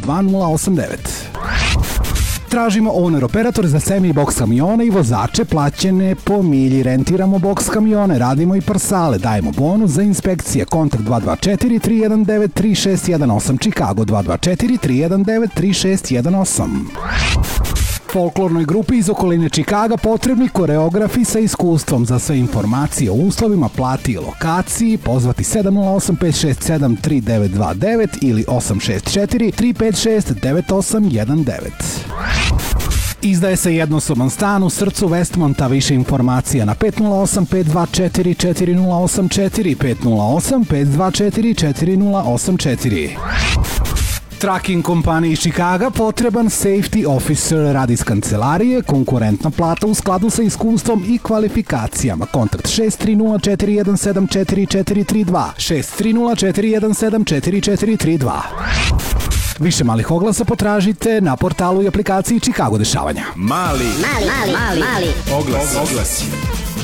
22089. Tražimo owner operator za semi-box kamione i vozače plaćene po milji. Rentiramo box kamione, radimo i parsale, dajemo bonus za inspekcije. Kontakt 224-319-3618 Chicago 224-319-3618. Folklornoj grupi iz okoline Čikaga potrebni koreografi sa iskustvom. Za sve informacije o uslovima, plati i lokaciji pozvati 708-567-3929 ili 864-356-9819. Izdaje se jednosoban stan u srcu Westmonta. Više informacija na 508-524-4084, 508-524-4084. Trucking kompaniji iz Čikaga potreban safety officer, radi iz kancelarije, konkurentna plata u skladu sa iskustvom i kvalifikacijama. Kontakt 630-417-4432, 630-417-4432. Više malih oglasa potražite na portalu i aplikaciji Chicago dešavanja. Mali oglasi.